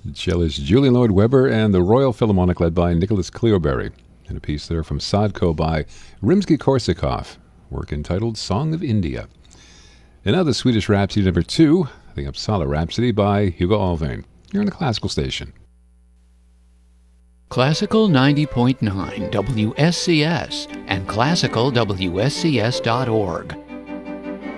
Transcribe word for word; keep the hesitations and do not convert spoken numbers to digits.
Cellist Julian Lloyd Webber and the Royal Philharmonic led by Nicholas Cleobury. And a piece there from Sadko by Rimsky-Korsakov, work entitled Song of India. And now the Swedish Rhapsody number two, the Uppsala Rhapsody by Hugo Alvén. You're on the Classical Station. Classical ninety point nine W S C S and classical W S C S dot org.